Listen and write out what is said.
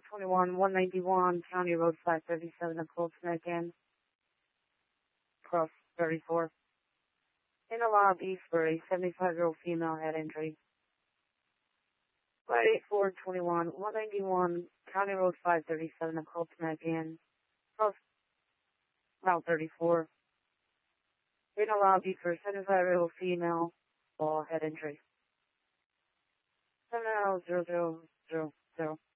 3421, 191, County Road 537, a close again. Cross 34. In a lobby for a 75-year-old female head injury. 58421, 191, County Road 537, a close again. Cross Route 34. In a lobby for a 75-year-old female head injury. 70000.